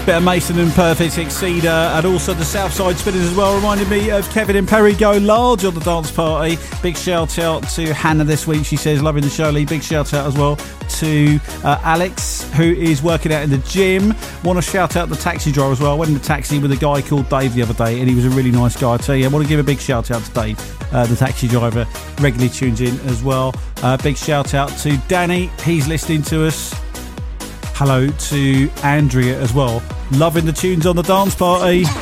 Bit of Mason and Perfect Exceeder, and also the Southside Spinners as well, reminding me of Kevin and Perry Go Large on the dance party. Big shout out to Hannah this week. She says, loving the show, Lee. Big shout out as well to Alex, who is working out in the gym. Want to shout out the taxi driver as well. I went in the taxi with a guy called Dave the other day, and he was a really nice guy. I tell you, I want to give a big shout out to Dave, the taxi driver, regularly tunes in as well. Big shout out to Danny, he's listening to us. Hello to Andrea as well, loving the tunes on the dance party.